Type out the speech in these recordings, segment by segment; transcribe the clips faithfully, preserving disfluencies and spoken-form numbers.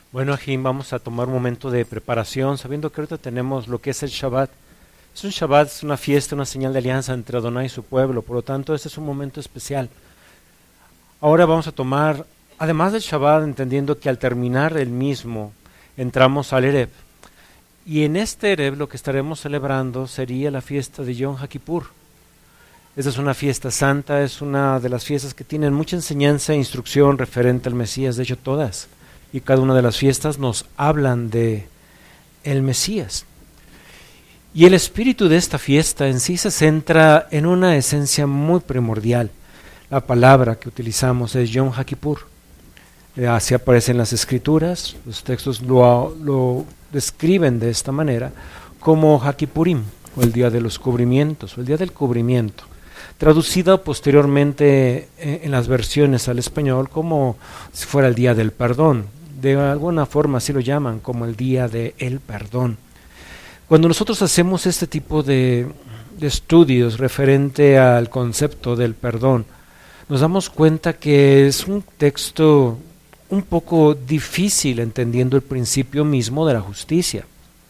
Bueno, Jim, vamos a tomar un momento de preparación, sabiendo que ahorita tenemos lo que es el Shabbat. Es un Shabbat, es una fiesta, una señal de alianza entre Adonai y su pueblo, por lo tanto, este es un momento especial. Ahora vamos a tomar, además del Shabbat, entendiendo que al terminar el mismo, entramos al Erev. Y en este Erev lo que estaremos celebrando sería la fiesta de Yom HaKippur. Esta es una fiesta santa, es una de las fiestas que tienen mucha enseñanza e instrucción referente al Mesías, de hecho todas. Y cada una de las fiestas nos hablan de el Mesías. Y el espíritu de esta fiesta en sí se centra en una esencia muy primordial. La palabra que utilizamos es Yom HaKippur. Así aparece en las Escrituras, los textos lo, lo describen de esta manera, como HaKippurim, o el día de los cubrimientos, o el día del cubrimiento, traducida posteriormente en las versiones al español como si fuera el día del perdón. De alguna forma así lo llaman, como el día del perdón. Cuando nosotros hacemos este tipo de, de estudios referente al concepto del perdón, nos damos cuenta que es un texto un poco difícil entendiendo el principio mismo de la justicia.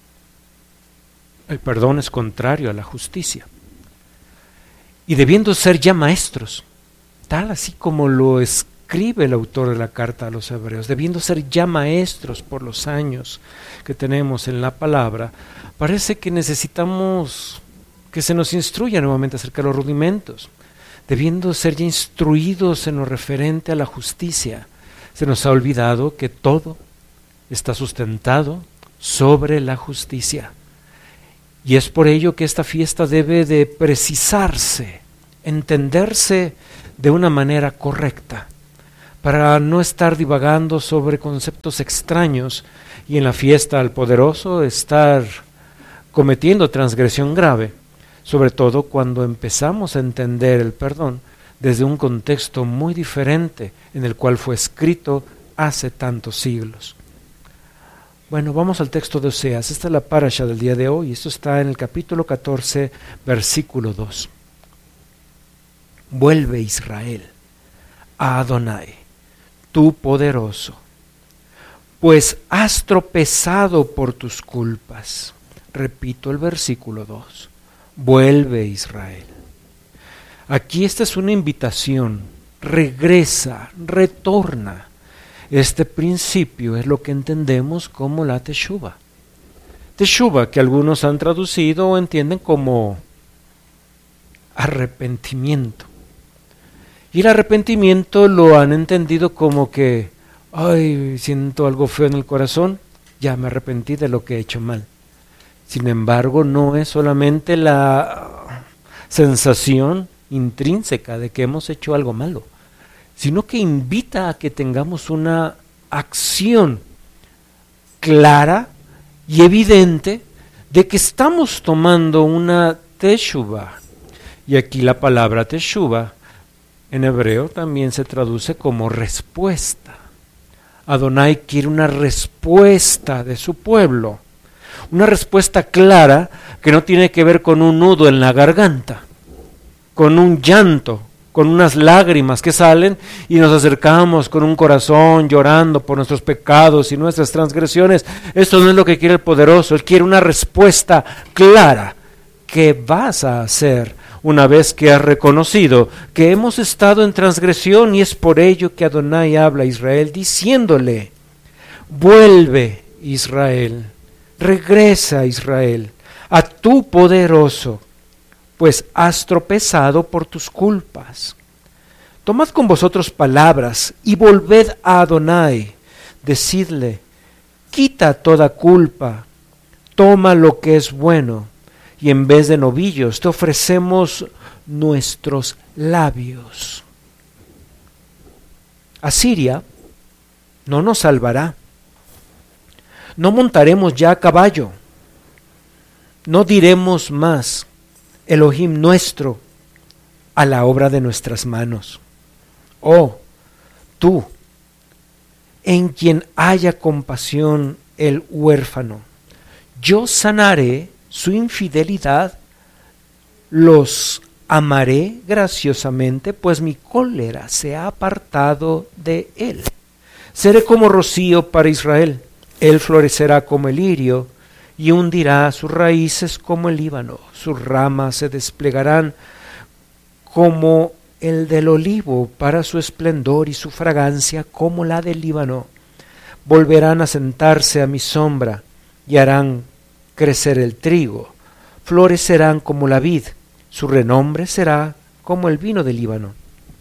El perdón es contrario a la justicia. Y debiendo ser ya maestros, tal así como lo escribe el autor de la carta a los hebreos, debiendo ser ya maestros por los años que tenemos en la palabra, parece que necesitamos que se nos instruya nuevamente acerca de los rudimentos, debiendo ser ya instruidos en lo referente a la justicia. Se nos ha olvidado que todo está sustentado sobre la justicia. Y es por ello que esta fiesta debe de precisarse, entenderse de una manera correcta, para no estar divagando sobre conceptos extraños y en la fiesta al poderoso estar cometiendo transgresión grave, sobre todo cuando empezamos a entender el perdón desde un contexto muy diferente en el cual fue escrito hace tantos siglos. Bueno, vamos al texto de Oseas. Esta es la parasha del día de hoy. Esto está en el capítulo catorce, versículo dos. Vuelve Israel a Adonai, tu poderoso, pues has tropezado por tus culpas. Repito el versículo dos. Vuelve Israel. Aquí esta es una invitación. Regresa, retorna. Este principio es lo que entendemos como la teshuva. Teshuva, que algunos han traducido o entienden como arrepentimiento. Y el arrepentimiento lo han entendido como que, ay, siento algo feo en el corazón, ya me arrepentí de lo que he hecho mal. Sin embargo, no es solamente la sensación intrínseca de que hemos hecho algo malo, sino que invita a que tengamos una acción clara y evidente de que estamos tomando una teshuva. Y aquí la palabra teshuva en hebreo también se traduce como respuesta. Adonai quiere una respuesta de su pueblo, una respuesta clara que no tiene que ver con un nudo en la garganta, con un llanto, con unas lágrimas que salen y nos acercamos con un corazón llorando por nuestros pecados y nuestras transgresiones. Esto no es lo que quiere el poderoso. Él quiere una respuesta clara. ¿Qué vas a hacer una vez que has reconocido que hemos estado en transgresión? Y es por ello que Adonai habla a Israel diciéndole: vuelve Israel, regresa Israel a tu poderoso, pues has tropezado por tus culpas. Tomad con vosotros palabras y volved a Adonai. Decidle: quita toda culpa, toma lo que es bueno, y en vez de novillos te ofrecemos nuestros labios. Asiria no nos salvará. No montaremos ya a caballo. No diremos más: Elohim nuestro, a la obra de nuestras manos. Oh, tú, en quien haya compasión el huérfano, yo sanaré su infidelidad, los amaré graciosamente, pues mi cólera se ha apartado de él. Seré como rocío para Israel, Él florecerá como el lirio y hundirá sus raíces como el Líbano. Sus ramas se desplegarán como el del olivo para su esplendor y su fragancia como la del Líbano. Volverán a sentarse a mi sombra y harán crecer el trigo. Florecerán como la vid. Su renombre será como el vino del Líbano.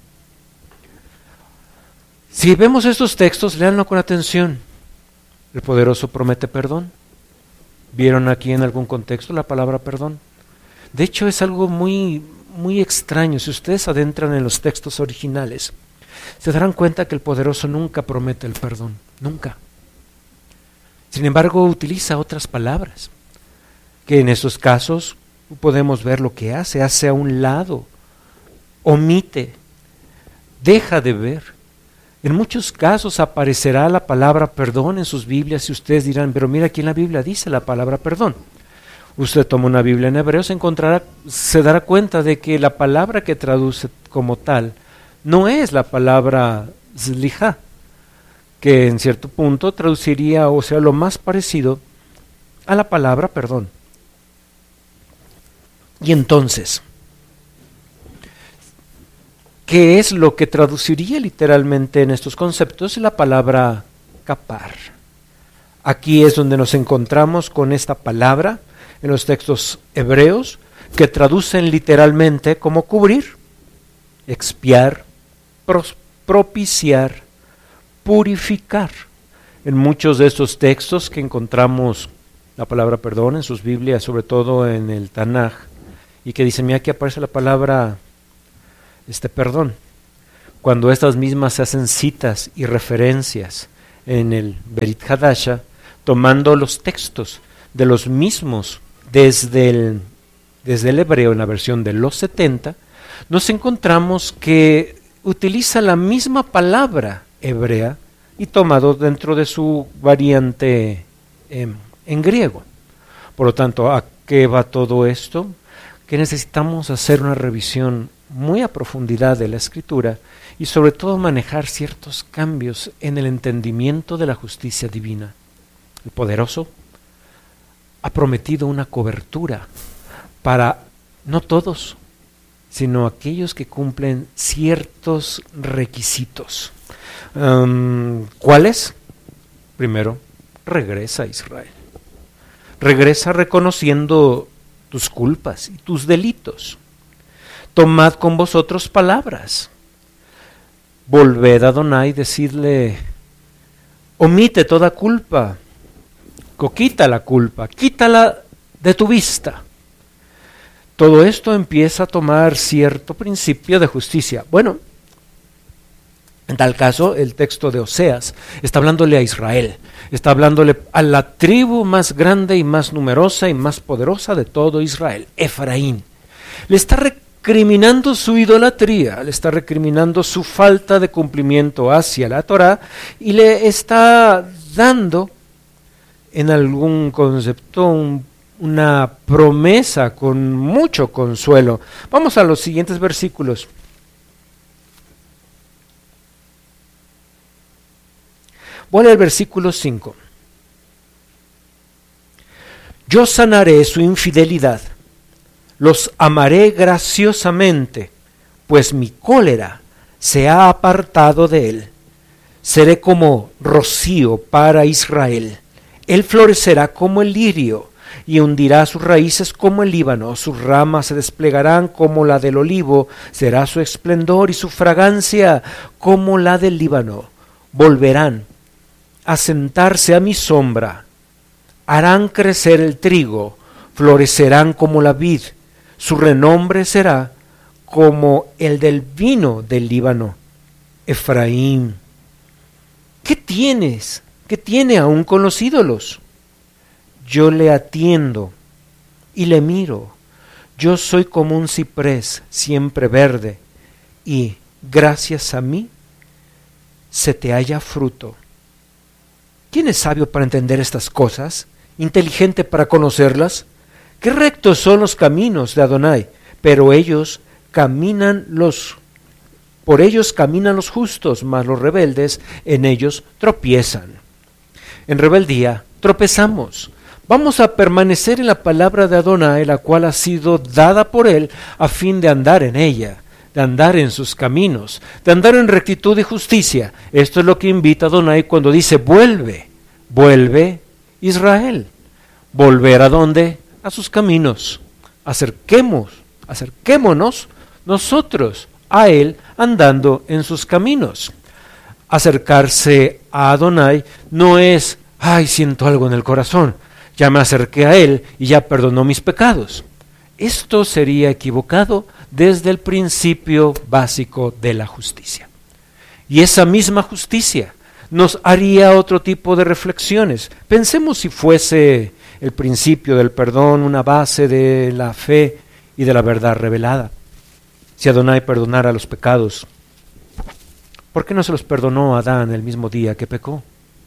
Si vemos estos textos, léanlo con atención. El poderoso promete perdón. ¿Vieron aquí en algún contexto la palabra perdón? De hecho, es algo muy, muy extraño. Si ustedes adentran en los textos originales, se darán cuenta que el poderoso nunca promete el perdón. Nunca. Sin embargo, utiliza otras palabras, que en estos casos podemos ver lo que hace. Hace a un lado, omite, deja de ver. En muchos casos aparecerá la palabra perdón en sus Biblias y ustedes dirán, pero mira, aquí en la Biblia dice la palabra perdón. Usted toma una Biblia en hebreo, se encontrará, se dará cuenta de que la palabra que traduce como tal no es la palabra zlijá, que en cierto punto traduciría, o sea, lo más parecido a la palabra perdón. Y entonces, ¿qué es lo que traduciría literalmente en estos conceptos? La palabra capar. Aquí es donde nos encontramos con esta palabra en los textos hebreos que traducen literalmente como cubrir, expiar, propiciar, purificar. En muchos de estos textos que encontramos la palabra perdón en sus Biblias, sobre todo en el Tanaj, y que dicen, mira, aquí aparece la palabra este perdón. Cuando estas mismas se hacen citas y referencias en el Berit Hadasha, tomando los textos de los mismos desde el, desde el hebreo en la versión de los setenta, nos encontramos que utiliza la misma palabra hebrea y tomado dentro de su variante eh, en griego. Por lo tanto, ¿a qué va todo esto? Que necesitamos hacer una revisión muy a profundidad de la Escritura y sobre todo manejar ciertos cambios en el entendimiento de la justicia divina. El poderoso ha prometido una cobertura para no todos, sino aquellos que cumplen ciertos requisitos. Um, ¿Cuáles? Primero, regresa a Israel. Regresa reconociendo tus culpas y tus delitos. Tomad con vosotros palabras. Volved a Adonai, decidle, omite toda culpa, o quita la culpa, quítala de tu vista. Todo esto empieza a tomar cierto principio de justicia. Bueno, en tal caso, el texto de Oseas está hablándole a Israel, está hablándole a la tribu más grande y más numerosa y más poderosa de todo Israel, Efraín. Le está recriminando su idolatría, le está recriminando su falta de cumplimiento hacia la Torá y le está dando en algún concepto un, una promesa con mucho consuelo. Vamos a los siguientes versículos. Voy al versículo cinco. Yo sanaré su infidelidad, los amaré graciosamente, pues mi cólera se ha apartado de él. Seré como rocío para Israel. Él florecerá como el lirio y hundirá sus raíces como el Líbano. Sus ramas se desplegarán como la del olivo. Será su esplendor y su fragancia como la del Líbano. Volverán a sentarse a mi sombra. Harán crecer el trigo. Florecerán como la vid. Su renombre será como el del vino del Líbano. Efraín, ¿qué tienes? ¿Qué tiene aún con los ídolos? Yo le atiendo y le miro. Yo soy como un ciprés siempre verde y gracias a mí se te halla fruto. ¿Quién es sabio para entender estas cosas? ¿Inteligente para conocerlas? Qué rectos son los caminos de Adonai, pero ellos caminan los, por ellos caminan los justos, mas los rebeldes en ellos tropiezan. en rebeldía, tropezamos. Vamos a permanecer en la palabra de Adonai, la cual ha sido dada por él a fin de andar en ella, de andar en sus caminos, de andar en rectitud y justicia. Esto es lo que invita a Adonai cuando dice, vuelve, vuelve Israel. ¿Volver a dónde? A sus caminos. Acerquemos, acerquémonos nosotros a él andando en sus caminos. Acercarse a Adonai no es, ay, siento algo en el corazón, ya me acerqué a él y ya perdonó mis pecados. Esto sería equivocado desde el principio básico de la justicia. Y esa misma justicia nos haría otro tipo de reflexiones. Pensemos si fuese el principio del perdón una base de la fe y de la verdad revelada. Si Adonai perdonara los pecados, ¿por qué no se los perdonó a Adán el mismo día que pecó?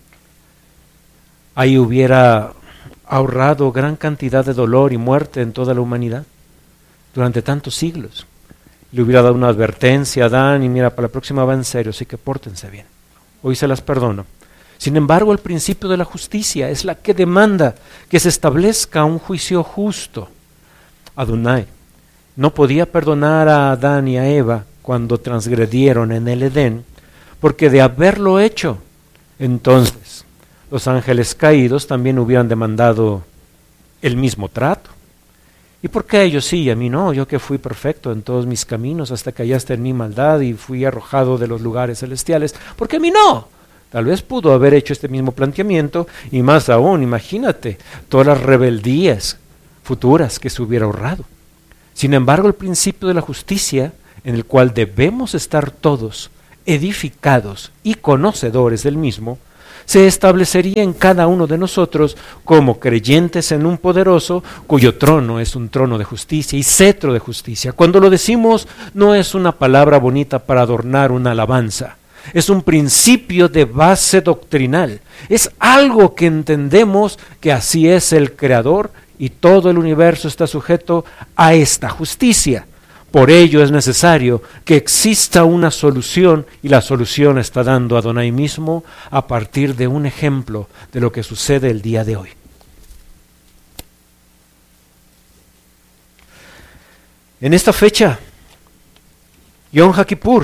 Ahí hubiera ahorrado gran cantidad de dolor y muerte en toda la humanidad durante tantos siglos. Le hubiera dado una advertencia a Adán y mira, para la próxima va en serio, así que pórtense bien. Hoy se las perdono. Sin embargo, el principio de la justicia es la que demanda que se establezca un juicio justo. Adonai no podía perdonar a Adán y a Eva cuando transgredieron en el Edén, porque de haberlo hecho, entonces los ángeles caídos también hubieran demandado el mismo trato. ¿Y por qué ellos sí y a mí no? Yo que fui perfecto en todos mis caminos hasta que hallaste en mi maldad y fui arrojado de los lugares celestiales. ¿Por qué a mí no? Tal vez pudo haber hecho este mismo planteamiento y más aún, imagínate, todas las rebeldías futuras que se hubiera ahorrado. Sin embargo, el principio de la justicia, en el cual debemos estar todos edificados y conocedores del mismo, se establecería en cada uno de nosotros como creyentes en un poderoso cuyo trono es un trono de justicia y cetro de justicia. Cuando lo decimos, no es una palabra bonita para adornar una alabanza, es un principio de base doctrinal, es algo que entendemos que así es el Creador y todo el universo está sujeto a esta justicia. Por ello es necesario que exista una solución y la solución está dando Adonai mismo a partir de un ejemplo de lo que sucede el día de hoy. En esta fecha, Yom HaKippur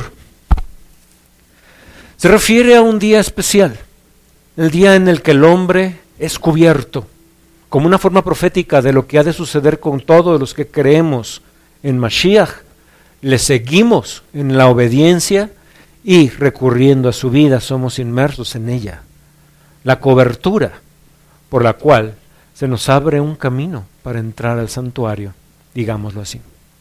se refiere a un día especial, el día en el que el hombre es cubierto, como una forma profética de lo que ha de suceder con todos los que creemos en Mashiach, le seguimos en la obediencia y recurriendo a su vida somos inmersos en ella. La cobertura por la cual se nos abre un camino para entrar al santuario, digámoslo así.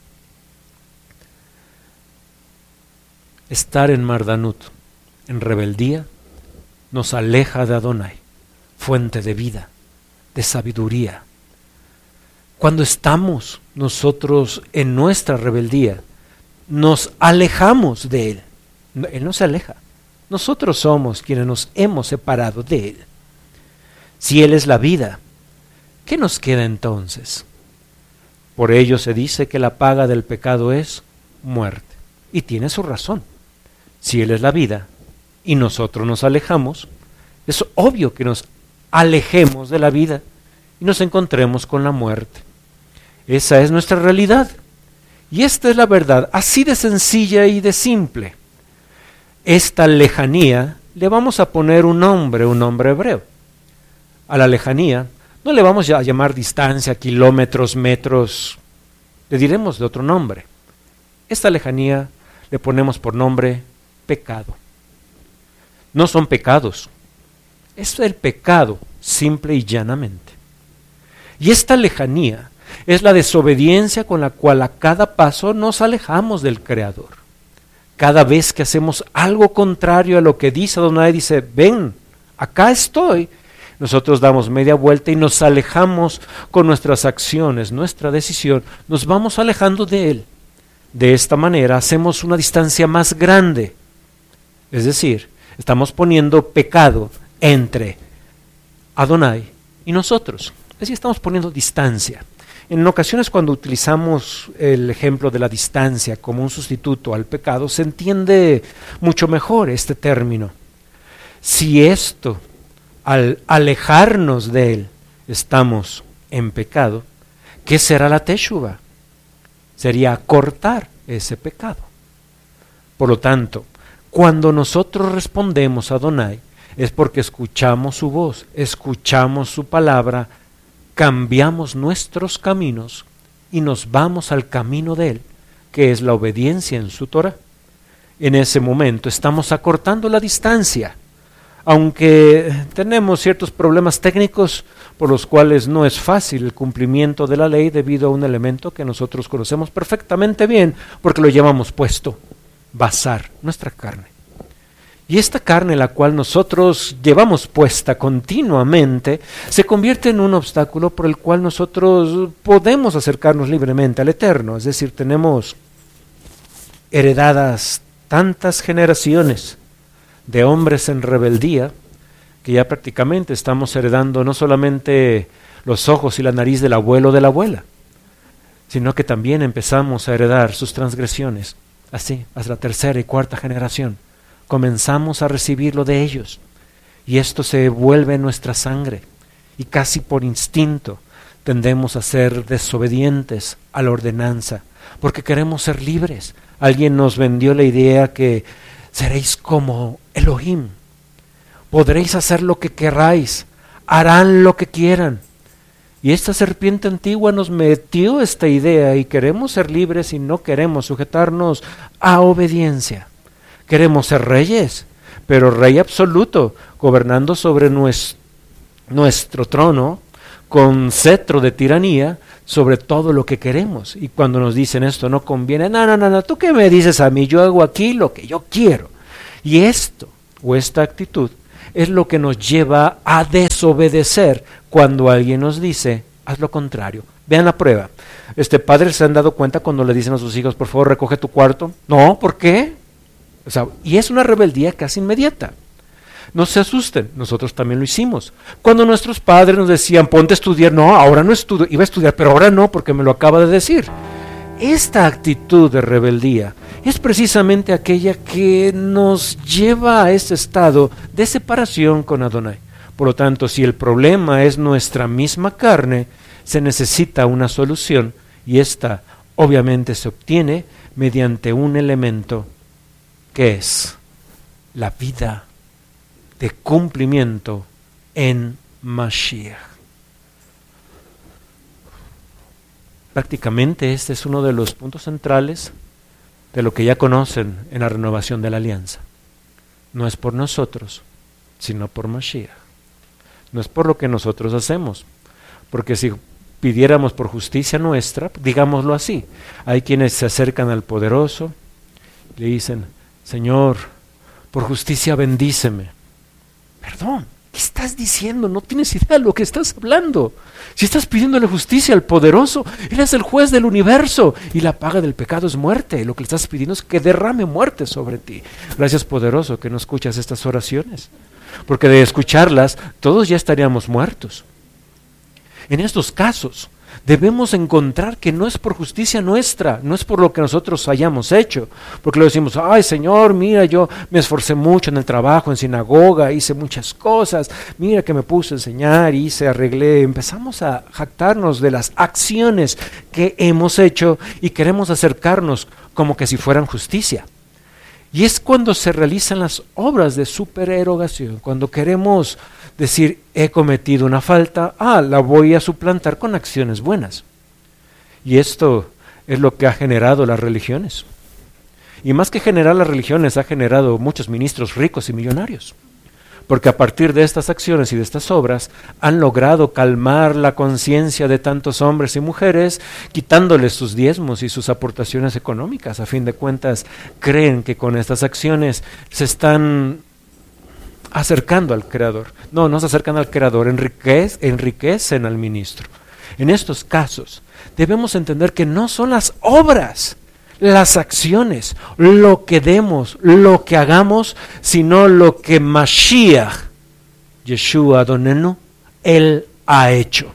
Estar en Mardanut, en rebeldía, nos aleja de Adonai, fuente de vida, de sabiduría. Cuando estamos nosotros en nuestra rebeldía, nos alejamos de Él. Él no se aleja. Nosotros somos quienes nos hemos separado de Él. Si Él es la vida, ¿qué nos queda entonces? Por ello se dice que la paga del pecado es muerte. Y tiene su razón. Si Él es la vida y nosotros nos alejamos, es obvio que nos alejemos de la vida y nos encontremos con la muerte. Esa es nuestra realidad. Y esta es la verdad, así de sencilla y de simple. Esta lejanía le vamos a poner un nombre, un nombre hebreo. A la lejanía no le vamos a llamar distancia, kilómetros, metros, le diremos de otro nombre. Esta lejanía le ponemos por nombre pecado. No son pecados, es el pecado simple y llanamente. Y esta lejanía es la desobediencia con la cual a cada paso nos alejamos del Creador. Cada vez que hacemos algo contrario a lo que dice Adonai, dice, ven, acá estoy, nosotros damos media vuelta y nos alejamos con nuestras acciones, nuestra decisión, nos vamos alejando de Él. De esta manera hacemos una distancia más grande, es decir, estamos poniendo pecado entre Adonai y nosotros, es decir, estamos poniendo distancia. En ocasiones cuando utilizamos el ejemplo de la distancia como un sustituto al pecado, se entiende mucho mejor este término. Si esto al alejarnos de Él, estamos en pecado, ¿qué será la teshuva? Sería cortar ese pecado. Por lo tanto, cuando nosotros respondemos a Adonai, es porque escuchamos su voz, escuchamos su palabra, cambiamos nuestros caminos y nos vamos al camino de Él, que es la obediencia en su Torah. En ese momento estamos acortando la distancia, aunque tenemos ciertos problemas técnicos por los cuales no es fácil el cumplimiento de la ley debido a un elemento que nosotros conocemos perfectamente bien porque lo llevamos puesto, basar, nuestra carne. Y esta carne, la cual nosotros llevamos puesta continuamente, se convierte en un obstáculo por el cual nosotros podemos acercarnos libremente al Eterno. Es decir, tenemos heredadas tantas generaciones de hombres en rebeldía que ya prácticamente estamos heredando no solamente los ojos y la nariz del abuelo o de la abuela, sino que también empezamos a heredar sus transgresiones. Así, hasta la tercera y cuarta generación. Comenzamos a recibirlo de ellos y esto se vuelve en nuestra sangre y casi por instinto tendemos a ser desobedientes a la ordenanza porque queremos ser libres. Alguien nos vendió la idea que seréis como Elohim, podréis hacer lo que queráis, harán lo que quieran. Y esta serpiente antigua nos metió esta idea y queremos ser libres y no queremos sujetarnos a obediencia. Queremos ser reyes, pero rey absoluto, gobernando sobre nuestro, nuestro trono, con cetro de tiranía, sobre todo lo que queremos. Y cuando nos dicen esto no conviene, no, no, no, no, ¿tú qué me dices a mí? Yo hago aquí lo que yo quiero. Y esto, o esta actitud, es lo que nos lleva a desobedecer cuando alguien nos dice, haz lo contrario. Vean la prueba. Este padre se han dado cuenta cuando le dicen a sus hijos, por favor, recoge tu cuarto. No, ¿por qué? O sea, y es una rebeldía casi inmediata. No se asusten, nosotros también lo hicimos. Cuando nuestros padres nos decían, ponte a estudiar, no, ahora no estudio, iba a estudiar, pero ahora no, porque me lo acaba de decir. Esta actitud de rebeldía es precisamente aquella que nos lleva a ese estado de separación con Adonai. Por lo tanto, si el problema es nuestra misma carne, se necesita una solución y esta obviamente se obtiene mediante un elemento que es la vida de cumplimiento en Mashiach. Prácticamente este es uno de los puntos centrales de lo que ya conocen en la renovación de la alianza. No es por nosotros, sino por Mashiach. No es por lo que nosotros hacemos, porque si pidiéramos por justicia nuestra, digámoslo así, hay quienes se acercan al poderoso y le dicen, Señor, por justicia bendíceme. Perdón, ¿qué estás diciendo? No tienes idea de lo que estás hablando. Si estás pidiéndole justicia al poderoso, Él es el juez del universo y la paga del pecado es muerte. Lo que le estás pidiendo es que derrame muerte sobre ti. Gracias, poderoso, que no escuchas estas oraciones, porque de escucharlas todos ya estaríamos muertos. En estos casos debemos encontrar que no es por justicia nuestra, no es por lo que nosotros hayamos hecho, porque le decimos, ay Señor, mira, yo me esforcé mucho en el trabajo, en sinagoga, hice muchas cosas, mira que me puse a enseñar, hice, arreglé. Empezamos a jactarnos de las acciones que hemos hecho y queremos acercarnos como que si fueran justicia. Y es cuando se realizan las obras de supererogación, cuando queremos decir, he cometido una falta, ah, la voy a suplantar con acciones buenas. Y esto es lo que ha generado las religiones. Y más que generar las religiones, ha generado muchos ministros ricos y millonarios. Porque a partir de estas acciones y de estas obras han logrado calmar la conciencia de tantos hombres y mujeres, quitándoles sus diezmos y sus aportaciones económicas. A fin de cuentas, creen que con estas acciones se están acercando al Creador. No, no se acercan al Creador, enriquec- enriquecen al ministro. En estos casos, debemos entender que no son las obras, las acciones, lo que demos, lo que hagamos, sino lo que Mashiach, Yeshua Adonenu, Él ha hecho.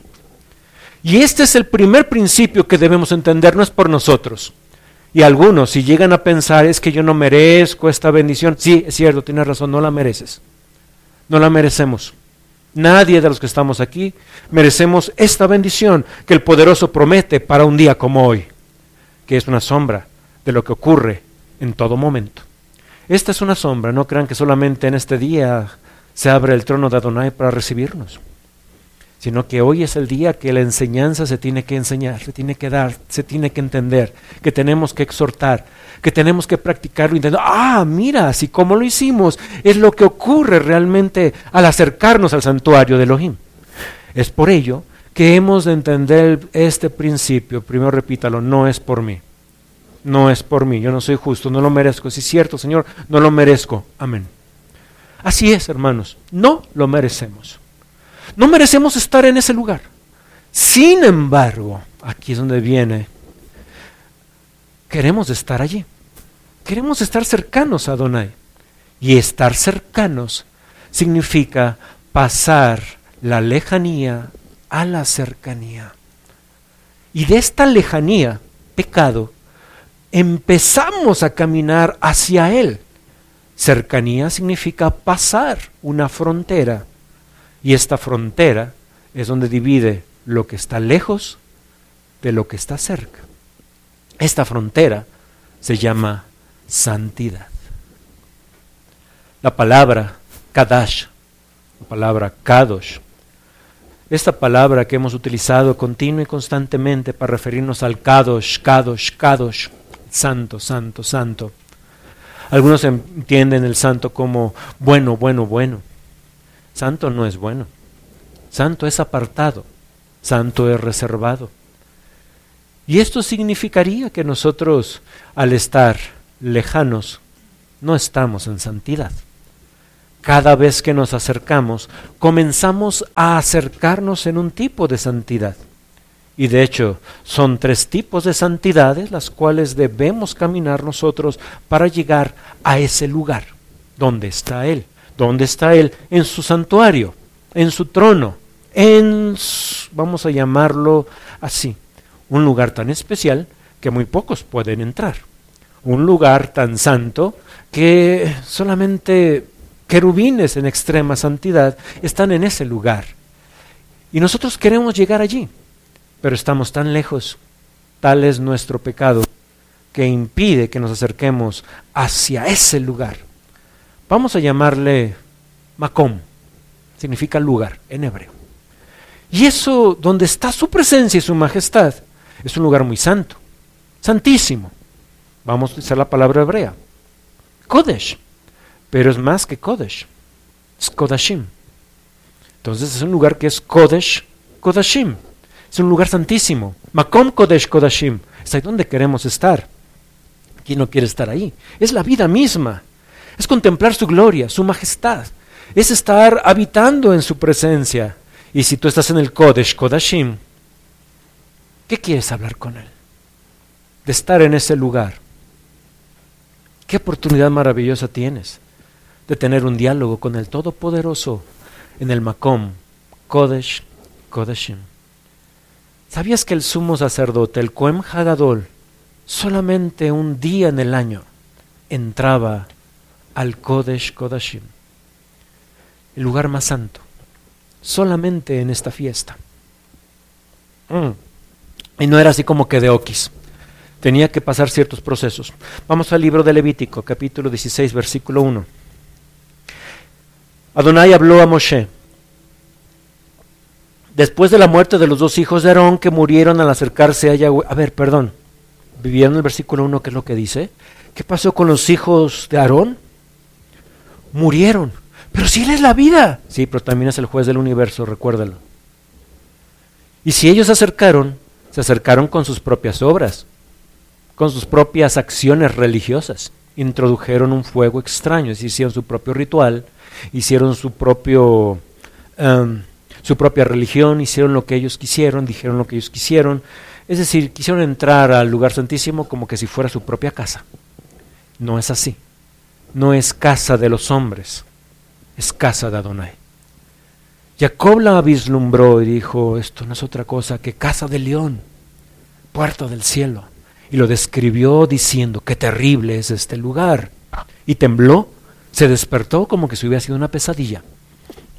Y este es el primer principio que debemos entender, no es por nosotros. Y algunos, si llegan a pensar, es que yo no merezco esta bendición, sí, es cierto, tienes razón, no la mereces. No la merecemos. Nadie de los que estamos aquí merecemos esta bendición que el poderoso promete para un día como hoy, que es una sombra de lo que ocurre en todo momento. Esta es una sombra, no crean que solamente en este día se abre el trono de Adonai para recibirnos, sino que hoy es el día que la enseñanza se tiene que enseñar, se tiene que dar, se tiene que entender, que tenemos que exhortar, que tenemos que practicarlo, intentando, ah, mira, así como lo hicimos, es lo que ocurre realmente al acercarnos al santuario de Elohim. Es por ello que hemos de entender este principio. Primero repítalo, no es por mí, no es por mí, yo no soy justo, no lo merezco. Si es cierto, Señor, no lo merezco, amén. Así es, hermanos, no lo merecemos. No merecemos estar en ese lugar. Sin embargo, aquí es donde viene, queremos estar allí. Queremos estar cercanos a Adonai. Y estar cercanos significa pasar la lejanía a la cercanía. Y de esta lejanía, pecado, empezamos a caminar hacia Él. Cercanía significa pasar una frontera. Y esta frontera es donde divide lo que está lejos de lo que está cerca. Esta frontera se llama santidad. La palabra Kadash, la palabra Kadosh, esta palabra que hemos utilizado continua y constantemente para referirnos al Kadosh, Kadosh, Kadosh, santo, santo, santo. Algunos entienden el santo como bueno, bueno, bueno. Santo no es bueno. Santo es apartado. Santo es reservado. Y esto significaría que nosotros, al estar lejanos, no estamos en santidad. Cada vez que nos acercamos, comenzamos a acercarnos en un tipo de santidad. Y de hecho, son tres tipos de santidades las cuales debemos caminar nosotros para llegar a ese lugar donde está Él. ¿Dónde está Él? En su santuario, en su trono, en, su, vamos a llamarlo así, un lugar tan especial que muy pocos pueden entrar. Un lugar tan santo que solamente querubines en extrema santidad están en ese lugar. Y nosotros queremos llegar allí, pero estamos tan lejos, tal es nuestro pecado, que impide que nos acerquemos hacia ese lugar. Vamos a llamarle Makom, significa lugar en hebreo. Y eso, donde está su presencia y su majestad, es un lugar muy santo, santísimo. Vamos a utilizar la palabra hebrea, Kodesh, pero es más que Kodesh, es Kodashim. Entonces es un lugar que es Kodesh, Kodashim, es un lugar santísimo. Makom Kodesh Kodashim, es ahí donde queremos estar. ¿Quién no quiere estar ahí? Es la vida misma. Es contemplar su gloria, su majestad. Es estar habitando en su presencia. Y si tú estás en el Kodesh, Kodashim, ¿qué quieres hablar con Él? De estar en ese lugar. ¿Qué oportunidad maravillosa tienes de tener un diálogo con el Todopoderoso en el Makom, Kodesh, Kodashim? ¿Sabías que el sumo sacerdote, el Kohen Hagadol, solamente un día en el año entraba al Kodesh Kodashim, el lugar más santo, solamente en esta fiesta? Mm. Y no era así como que de oquis, tenía que pasar ciertos procesos. Vamos al libro de Levítico, capítulo dieciséis, versículo uno. Adonai habló a Moshe después de la muerte de los dos hijos de Aarón que murieron al acercarse a Yahweh. A ver, perdón, ¿vivieron el versículo uno? ¿Qué es lo que dice? ¿Qué pasó con los hijos de Aarón? Murieron. Pero si Él es la vida. Sí, pero también es el juez del universo, recuérdalo. Y si ellos se acercaron, se acercaron con sus propias obras, con sus propias acciones religiosas. Introdujeron un fuego extraño, es decir, hicieron su propio ritual, hicieron su propio, um, su propia religión, hicieron lo que ellos quisieron, dijeron lo que ellos quisieron. Es decir, quisieron entrar al lugar santísimo como que si fuera su propia casa. No es así. No es casa de los hombres, es casa de Adonai. Jacob la vislumbró y dijo, esto no es otra cosa que casa del león, puerta del cielo. Y lo describió diciendo, qué terrible es este lugar. Y tembló, se despertó como que si hubiera sido una pesadilla.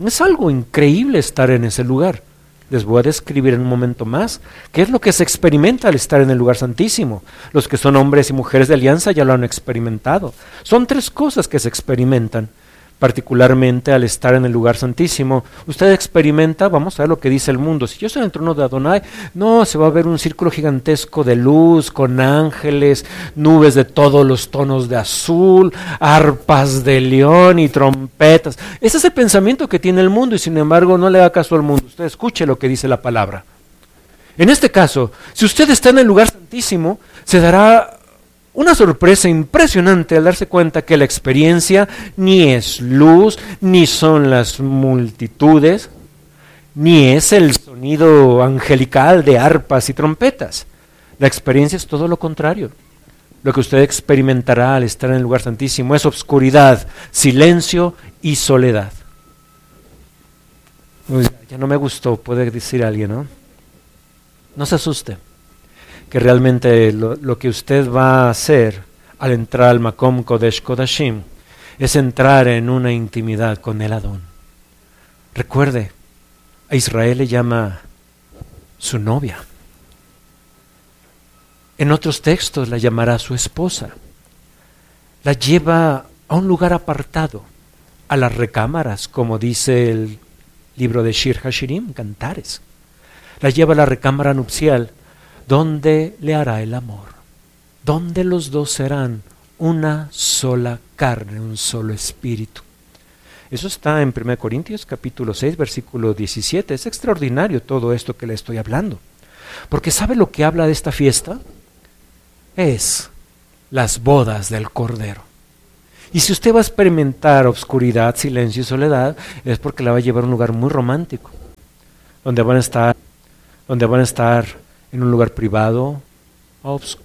Es algo increíble estar en ese lugar. Les voy a describir en un momento más qué es lo que se experimenta al estar en el lugar santísimo. Los que son hombres y mujeres de alianza ya lo han experimentado. Son tres cosas que se experimentan, particularmente al estar en el lugar santísimo. Usted experimenta, vamos a ver lo que dice el mundo. Si yo estoy en el trono de Adonai, no, se va a ver un círculo gigantesco de luz, con ángeles, nubes de todos los tonos de azul, arpas de león y trompetas. Ese es el pensamiento que tiene el mundo y sin embargo no le da caso al mundo. Usted escuche lo que dice la palabra. En este caso, si usted está en el lugar santísimo, se dará una sorpresa impresionante al darse cuenta que la experiencia ni es luz, ni son las multitudes, ni es el sonido angelical de arpas y trompetas. La experiencia es todo lo contrario. Lo que usted experimentará al estar en el lugar santísimo es obscuridad, silencio y soledad. Uy, ya no me gustó, puede decir alguien, ¿no? No se asuste, que realmente lo, lo que usted va a hacer al entrar al Makom Kodesh Kodashim es entrar en una intimidad con el Adón. Recuerde, a Israel le llama su novia. En otros textos la llamará su esposa. La lleva a un lugar apartado, a las recámaras, como dice el libro de Shir Hashirim, Cantares. La lleva a la recámara nupcial, donde le hará el amor, donde los dos serán una sola carne, un solo espíritu. Eso está en primera Corintios capítulo seis, versículo diecisiete. Es extraordinario todo esto que le estoy hablando. Porque ¿sabe lo que habla de esta fiesta? Es las bodas del Cordero. Y si usted va a experimentar obscuridad, silencio y soledad, es porque la va a llevar a un lugar muy romántico, donde van a estar, donde van a estar en un lugar privado, oscuro.